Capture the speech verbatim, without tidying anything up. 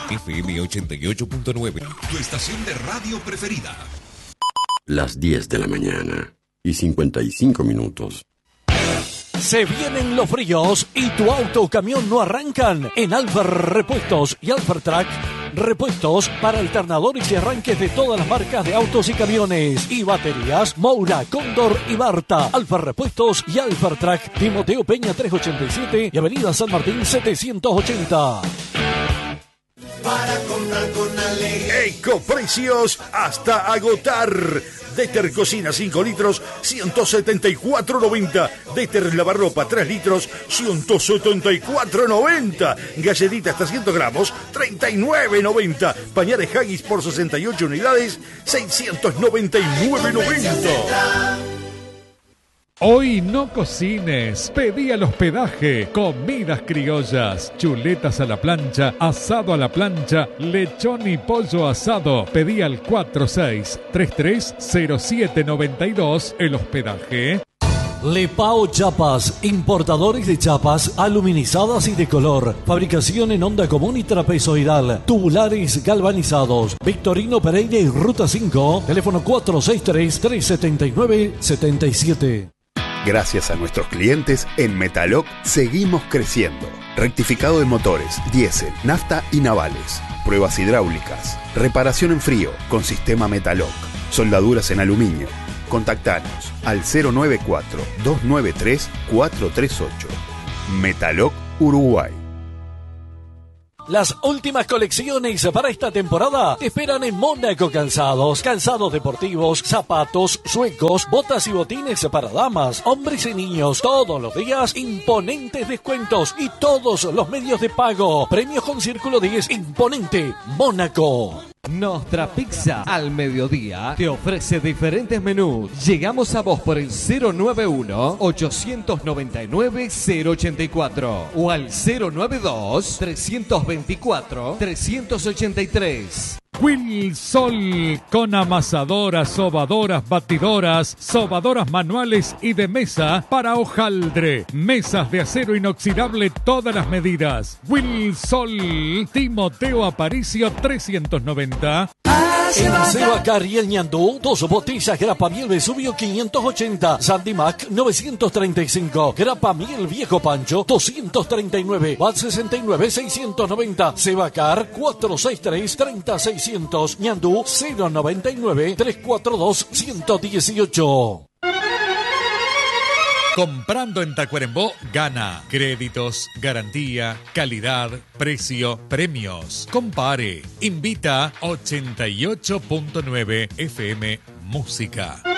F M ochenta y ocho punto nueve. Tu estación de radio preferida. Las diez de la mañana y cincuenta y cinco minutos. Se vienen los fríos y tu auto o camión no arrancan. En Alfer Repuestos y Alfer Track, repuestos para alternadores y arranques de todas las marcas de autos y camiones. Y baterías, Moura, Cóndor y Marta. Alfer Repuestos y Alfer Track, Timoteo Peña trescientos ochenta y siete y Avenida San Martín setecientos ochenta. Para comprar con alegría. Ecoprecios hasta agotar. Deter Cocina cinco litros, ciento setenta y cuatro noventa. Deter Lavarropa tres litros, ciento setenta y cuatro noventa. Galletitas trescientos gramos, treinta y nueve noventa. Pañales Haggis por sesenta y ocho unidades, seiscientos noventa y nueve noventa. Hoy no cocines, pedí al hospedaje, comidas criollas, chuletas a la plancha, asado a la plancha, lechón y pollo asado. Pedí al cuatro seis tres tres cero siete nueve dos, el hospedaje. Lepao Chapas, importadores de chapas aluminizadas y de color, fabricación en onda común y trapezoidal, tubulares galvanizados. Victorino Pereira y Ruta cinco, teléfono cuatro seis tres tres siete nueve siete siete. Gracias a nuestros clientes, en Metaloc seguimos creciendo. Rectificado de motores, diésel, nafta y navales. Pruebas hidráulicas. Reparación en frío con sistema Metaloc. Soldaduras en aluminio. Contactanos al cero nueve cuatro dos nueve tres cuatro tres ocho. Metaloc Uruguay. Las últimas colecciones para esta temporada te esperan en Mónaco Calzados. Calzados deportivos, zapatos, suecos, botas y botines para damas, hombres y niños. Todos los días, imponentes descuentos y todos los medios de pago. Premios con Círculo diez, imponente, Mónaco. Nostra Pizza al mediodía te ofrece diferentes menús. Llegamos a vos por el cero nueve uno ocho nueve nueve cero ocho cuatro o al cero nueve dos tres dos cuatro tres ocho tres. Wilsol, con amasadoras, sobadoras, batidoras, sobadoras manuales y de mesa para hojaldre. Mesas de acero inoxidable todas las medidas. Wilsol, Timoteo Aparicio trescientos noventa. En Sebacar y el Ñandú, dos botellas Grappa Miel Vesubio quinientos ochenta, Sandy Mac novecientos treinta y cinco, Grappa Miel Viejo Pancho doscientos treinta y nueve, Bat sesenta y nueve seiscientos noventa, Sebacar cuatro seis tres treinta seiscientos, Ñandú cero noventa y nueve tres cuatro dos ciento dieciocho. Comprando en Tacuarembó, gana. Créditos, garantía, calidad, precio, premios. Compare. Invita ochenta y ocho punto nueve F M Música.